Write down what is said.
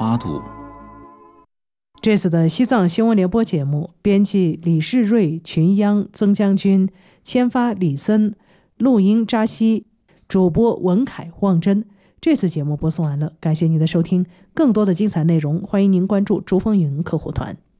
8度。 这次的西藏新闻联播节目，编辑李世瑞、群央、曾将军，签发李森，录音扎西，主播文凯、望真。这次节目播送完了，感谢您的收听。更多的精彩内容，欢迎您关注珠峰云客户团。